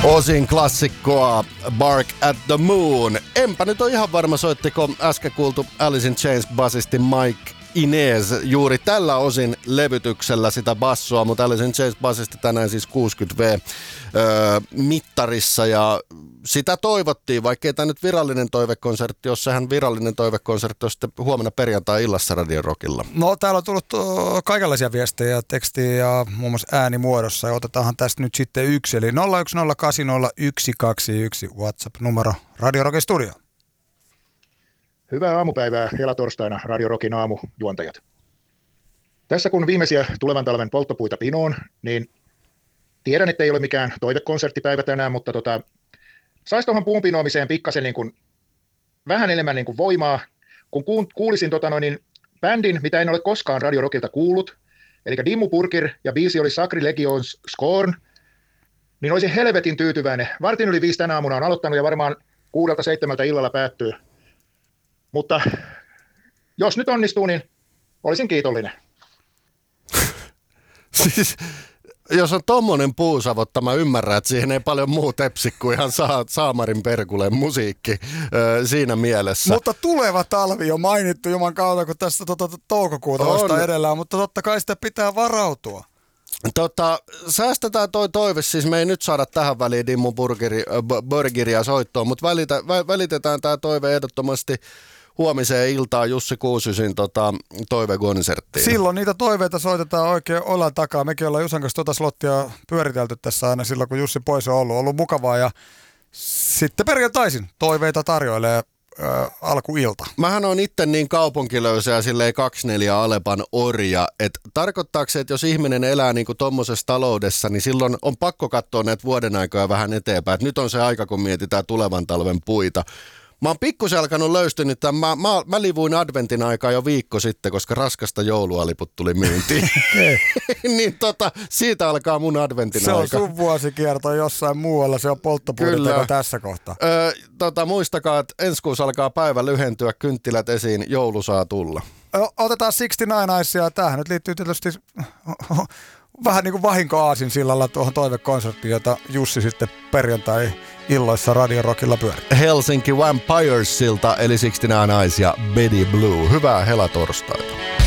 Osin klassikkoa Bark at the Moon. Enpä nyt ole ihan varma, soittiko äsken kuultu Alice in Chains basisti Mike Inez juuri tällä osin levytyksellä sitä bassoa, mutta Alice in Chains basisti tänään siis 60V mittarissa ja sitä toivottiin, vaikkei tämä nyt virallinen toivekonsertti, jos sehän virallinen toivekonsertti on sitten huomenna perjantai-illassa Radio Rockilla. No täällä on tullut kaikenlaisia viestejä ja tekstiä ja muun muassa äänimuodossa ja otetaanhan tästä nyt sitten yksi, eli 01080121 WhatsApp-numero Radio Rockin studio. Hyvää aamupäivää helatorstaina Radio Rockin aamujuontajat. Tässä kun viimeisiä tulevan talven polttopuita pinoon, niin tiedän, että ei ole mikään toivekonserttipäivä tänään, mutta saisi tuohon puun pinoamiseen pikkasen vähän enemmän voimaa, kun kuulisin bändin, mitä en ole koskaan Radio Rockilta kuullut, eli Dimmu Borgir ja biisi oli Sacrilegion's Scorn, niin olisin helvetin tyytyväinen. 4:45 tänä aamuna on aloittanut ja varmaan 6-7 illalla päättyy. Mutta jos nyt onnistuu, niin olisin kiitollinen. Siis, jos on tommonen puusavotta, mä ymmärrän, että siihen ei paljon muu tepsi kuin ihan saamarin perkuleen musiikki siinä mielessä. Mutta tuleva talvi on mainittu juman kautta, kun tässä toukokuuta vasta edellään, mutta totta kai sitä pitää varautua. Säästetään toi toive, siis me ei nyt saada tähän väliin Dimmu Borgiria soittoon, mutta välitetään tämä toive ehdottomasti huomiseen iltaan Jussi Kuusysin toivekonserttiin. Silloin niitä toiveita soitetaan oikein olan takaa. Mekin ollaan Jusan kanssa slottia pyöritelty tässä aina silloin, kun Jussi pois on ollut mukavaa ja sitten perjantaisin toiveita tarjoilee alkuilta. Mähän on itse niin kaupunkilöysä ja silleen 24 Alepan orja, että tarkoittaako se, että jos ihminen elää niin kuin tommosessa taloudessa, niin silloin on pakko katsoa näitä vuoden aikoja vähän eteenpäin. Et nyt on se aika, kun mietitään tulevan talven puita. Mä oon pikkusen alkanut löystynyt, mä livuin adventin aikaa jo viikko sitten, koska raskasta joulualiput tuli myyntiin. Niin siitä alkaa mun adventin se aika. Se on sun vuosikierto jossain muualla, se on polttopuoliteko tässä kohtaa. Muistakaa, että ensi kuussa alkaa päivä lyhentyä, kynttilät esiin, joulu saa tulla. Otetaan 69 Icea tähän. Nyt liittyy tietysti vähän niin kuin vahinko-aasin sillalla tuohon toivekonserttiin, jota Jussi sitten perjantai-illoissa Radio Rockilla pyörii. Helsinki Vampiresilta eli 69 Eyes ja Betty Blue. Hyvää helatorstaita.